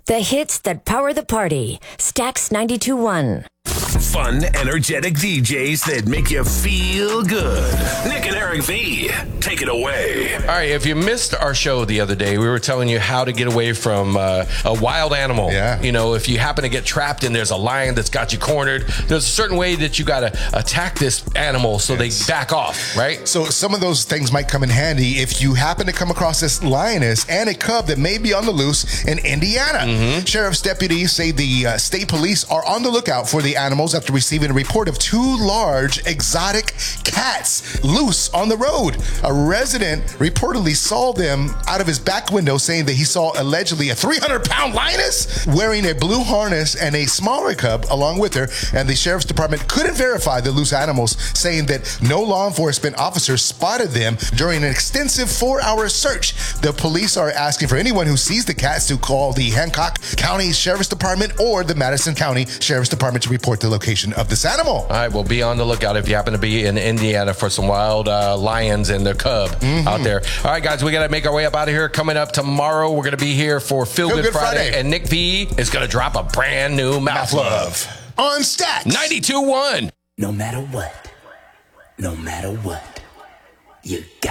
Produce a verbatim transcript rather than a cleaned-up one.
The hits that power the party. Stax ninety-two point one. Fun, energetic D Js that make you feel good. Nick and Eric V, take it away. All right, if you missed our show the other day, we were telling you how to get away from uh, a wild animal. Yeah. You know, if you happen to get trapped and there's a lion that's got you cornered, there's a certain way that you got to attack this animal so Yes. they back off, right? So some of those things might come in handy if you happen to come across this lioness and a cub that may be on the loose in Indiana. Mm-hmm. Sheriff's deputies say the uh, state police are on the lookout for the animals after receiving a report of two large exotic cats loose on the road. A resident reportedly saw them out of his back window, saying that he saw allegedly a three hundred pound lioness wearing a blue harness and a smaller cub along with her. And the sheriff's department couldn't verify the loose animals, saying that no law enforcement officers spotted them during an extensive four-hour search. The police are asking for anyone who sees the cats to call the Hancock County Sheriff's Department or the Madison County Sheriff's Department to report the location of this animal. All right, well, be on the lookout if you happen to be in Indiana for some wild uh, lions and their cub Mm-hmm. out there. All right, guys, we got to make our way up out of here. Coming up tomorrow, we're going to be here for Feel, Feel Good, Good Friday, Friday. and Nick V is going to drop a brand new Mouth, Mouth Love on Stax ninety-two point one. No matter what, no matter what, you got